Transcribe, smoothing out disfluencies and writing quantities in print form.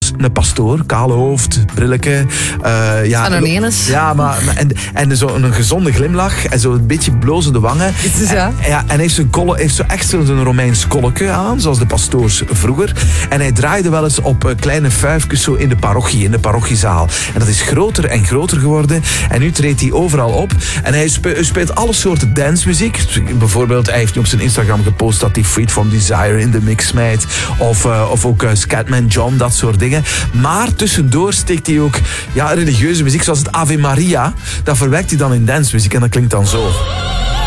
Dus een pastoor, kale hoofd, brilletje. Anonymous. Ja, maar en zo'n gezonde glimlach en zo'n beetje blozende wangen. Ja. En hij heeft zo echt zo'n Romeins kolletje aan, zoals de pastoors vroeger. En hij draaide wel eens op kleine fuifjes zo in de parochiezaal. En dat is groter en groter geworden. En nu treedt hij overal op. En hij speelt alle soorten dancemuziek. Bijvoorbeeld, hij heeft nu op zijn Instagram gepost dat hij Freed From Desire in de mix smijt. Of ook Scatman John, dat soort dingen. Maar tussendoor steekt hij ook religieuze muziek, zoals het Ave Maria. Dat verwerkt hij dan in dancemuziek en dat klinkt dan zo.